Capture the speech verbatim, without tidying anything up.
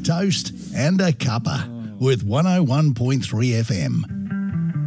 toast and a cuppa with one oh one point three F M.